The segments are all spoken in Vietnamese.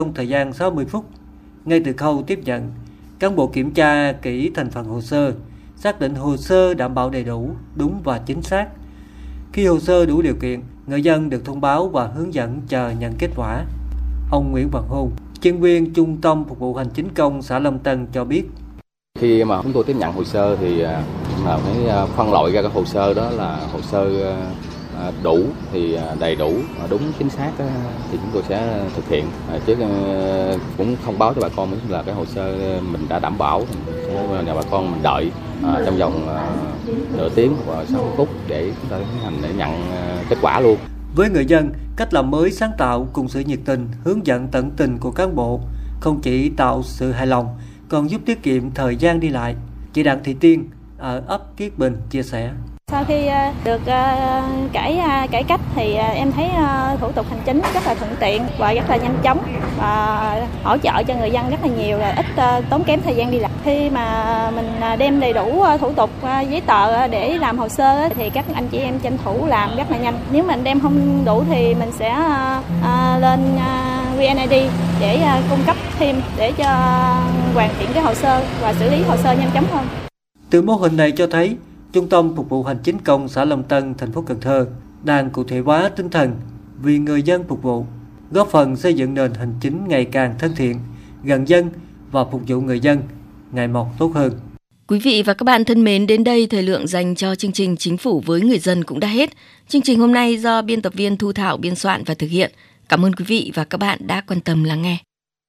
trong thời gian 60 phút. Ngay từ khâu tiếp nhận, cán bộ kiểm tra kỹ thành phần hồ sơ, xác định hồ sơ đảm bảo đầy đủ, đúng và chính xác. Khi hồ sơ đủ điều kiện, người dân được thông báo và hướng dẫn chờ nhận kết quả. Ông Nguyễn Văn Hùng, chuyên viên Trung tâm Phục vụ Hành chính công xã Long Tân cho biết. Khi mà chúng tôi tiếp nhận hồ sơ thì phải phân loại ra các hồ sơ đó là hồ sơ đủ thì đầy đủ, đúng chính xác thì chúng tôi sẽ thực hiện, chứ cũng thông báo cho bà con là cái hồ sơ mình đã đảm bảo, sẽ nhờ bà con mình đợi trong vòng nửa tiếng hoặc 60 phút để chúng ta tiến hành để nhận kết quả luôn. Với người dân, cách làm mới sáng tạo cùng sự nhiệt tình, hướng dẫn tận tình của cán bộ không chỉ tạo sự hài lòng, còn giúp tiết kiệm thời gian đi lại. Chị Đặng Thị Tiên ở ấp Kiết Bình chia sẻ. Sau khi được cải cách thì em thấy thủ tục hành chính rất là thuận tiện và rất là nhanh chóng và hỗ trợ cho người dân rất là nhiều, là ít tốn kém thời gian đi lại. Khi mà mình đem đầy đủ thủ tục giấy tờ để làm hồ sơ thì các anh chị em tranh thủ làm rất là nhanh. Nếu mình đem không đủ thì mình sẽ lên VNID để cung cấp thêm để cho hoàn thiện cái hồ sơ và xử lý hồ sơ nhanh chóng hơn. Từ mô hình này cho thấy Trung tâm Phục vụ Hành chính công xã Long Tân, thành phố Cần Thơ đang cụ thể hóa tinh thần vì người dân phục vụ, góp phần xây dựng nền hành chính ngày càng thân thiện, gần dân và phục vụ người dân ngày một tốt hơn. Quý vị và các bạn thân mến, đến đây thời lượng dành cho chương trình Chính phủ với người dân cũng đã hết. Chương trình hôm nay do biên tập viên Thu Thảo biên soạn và thực hiện. Cảm ơn quý vị và các bạn đã quan tâm lắng nghe.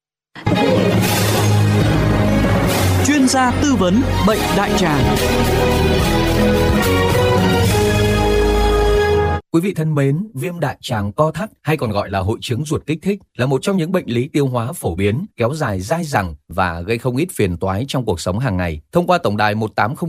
Chuyên gia tư vấn bệnh đại tràng. Quý vị thân mến, viêm đại tràng co thắt hay còn gọi là hội chứng ruột kích thích là một trong những bệnh lý tiêu hóa phổ biến, kéo dài dai dẳng và gây không ít phiền toái trong cuộc sống hàng ngày. Thông qua tổng đài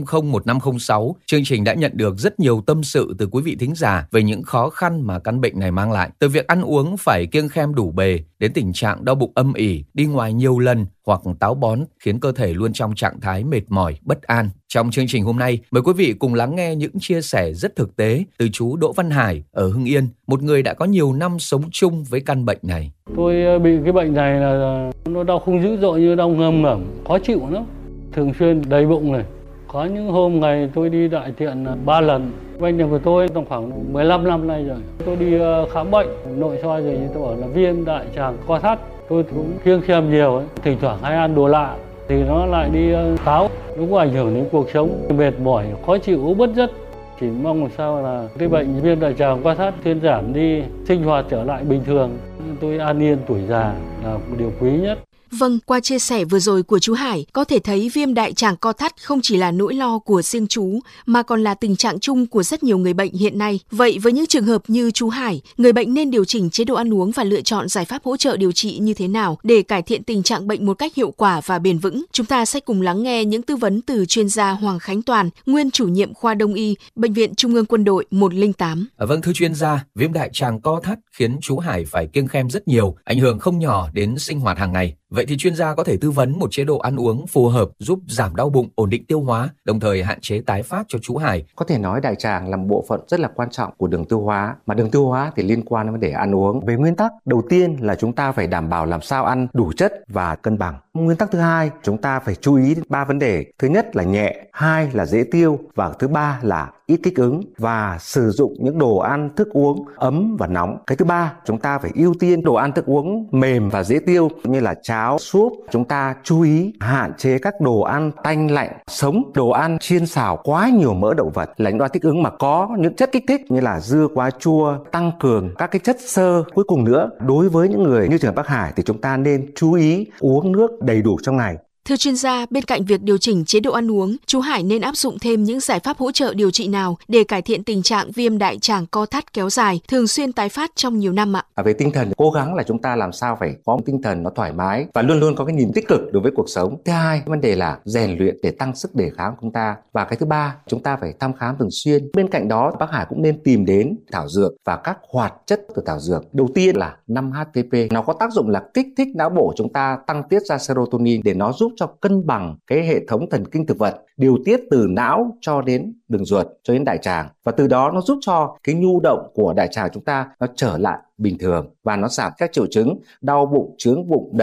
18001506, chương trình đã nhận được rất nhiều tâm sự từ quý vị thính giả về những khó khăn mà căn bệnh này mang lại. Từ việc ăn uống phải kiêng khem đủ bề đến tình trạng đau bụng âm ỉ, đi ngoài nhiều lần hoặc táo bón khiến cơ thể luôn trong trạng thái mệt mỏi, bất an. Trong chương trình hôm nay, mời quý vị cùng lắng nghe những chia sẻ rất thực tế từ chú Đỗ Văn Hải ở Hưng Yên, một người đã có nhiều năm sống chung với căn bệnh này. Tôi bị cái bệnh này là nó đau không dữ dội như đau ngâm ngẩm, khó chịu lắm, thường xuyên đầy bụng này. Có những hôm ngày tôi đi đại tiện 3 lần. Bệnh này của tôi trong khoảng 15 năm nay rồi. Tôi đi khám bệnh, nội soi rồi tôi bảo là viêm đại tràng co thắt. Tôi cũng kiêng khem nhiều ấy. Thỉnh thoảng hay ăn đồ lạ thì nó lại đi táo. Nó cũng ảnh hưởng đến cuộc sống, mệt mỏi, khó chịu, bứt rứt. Chỉ mong làm sao là cái bệnh viêm đại tràng co thắt thuyên giảm đi, sinh hoạt trở lại bình thường. Tôi an yên tuổi già là một điều quý nhất. Vâng, qua chia sẻ vừa rồi của chú Hải, có thể thấy viêm đại tràng co thắt không chỉ là nỗi lo của riêng chú, mà còn là tình trạng chung của rất nhiều người bệnh hiện nay. Vậy với những trường hợp như chú Hải, người bệnh nên điều chỉnh chế độ ăn uống và lựa chọn giải pháp hỗ trợ điều trị như thế nào để cải thiện tình trạng bệnh một cách hiệu quả và bền vững? Chúng ta sẽ cùng lắng nghe những tư vấn từ chuyên gia Hoàng Khánh Toàn, nguyên chủ nhiệm khoa Đông y, Bệnh viện Trung ương Quân đội 108. Vâng, thưa chuyên gia, viêm đại tràng co thắt khiến chú Hải phải kiêng khem rất nhiều, ảnh hưởng không nhỏ đến sinh hoạt hàng ngày. Vậy thì chuyên gia có thể tư vấn một chế độ ăn uống phù hợp giúp giảm đau bụng, ổn định tiêu hóa, đồng thời hạn chế tái phát cho chú Hải. Có thể nói đại tràng là một bộ phận rất là quan trọng của đường tiêu hóa, mà đường tiêu hóa thì liên quan đến vấn đề ăn uống. Về nguyên tắc, đầu tiên là chúng ta phải đảm bảo làm sao ăn đủ chất và cân bằng. Nguyên tắc thứ hai, chúng ta phải chú ý đến 3 vấn đề. Thứ nhất là nhẹ, hai là dễ tiêu và thứ ba là ít kích ứng, và sử dụng những đồ ăn thức uống ấm và nóng. Cái thứ ba, chúng ta phải ưu tiên đồ ăn thức uống mềm và dễ tiêu như là cháo, súp. Chúng ta chú ý hạn chế các đồ ăn tanh lạnh, sống, đồ ăn chiên xào quá nhiều mỡ động vật là những đồ ăn thích ứng mà có những chất kích thích như là dưa quá chua, tăng cường các cái chất xơ. Cuối cùng nữa, đối với những người như trường hợp bác Hải thì chúng ta nên chú ý uống nước đầy đủ trong ngày. Thưa chuyên gia, bên cạnh việc điều chỉnh chế độ ăn uống, chú Hải nên áp dụng thêm những giải pháp hỗ trợ điều trị nào để cải thiện tình trạng viêm đại tràng co thắt kéo dài, thường xuyên tái phát trong nhiều năm ạ? Về tinh thần, cố gắng là chúng ta làm sao phải có một tinh thần nó thoải mái và luôn luôn có cái nhìn tích cực đối với cuộc sống. Thứ hai, vấn đề là rèn luyện để tăng sức đề kháng của chúng ta. Và cái thứ ba, chúng ta phải thăm khám thường xuyên. Bên cạnh đó, bác Hải cũng nên tìm đến thảo dược và các hoạt chất từ thảo dược. Đầu tiên là 5-HTP. Nó có tác dụng là kích thích não bộ chúng ta tăng tiết ra serotonin để nó giúp cho cân bằng cái hệ thống thần kinh thực vật, điều tiết từ não cho đến đường ruột cho đến đại tràng, và từ đó nó giúp cho cái nhu động của đại tràng chúng ta nó trở lại bình thường và nó giảm các triệu chứng đau bụng, chướng bụng,